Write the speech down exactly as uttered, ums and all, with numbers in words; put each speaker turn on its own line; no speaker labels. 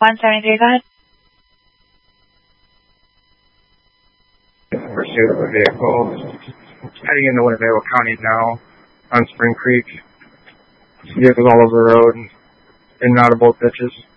one seventy-three, go ahead.
Pursuit of a vehicle heading into Winnebago County now on Spring Creek. Vehicles all over the road and in and out of both ditches.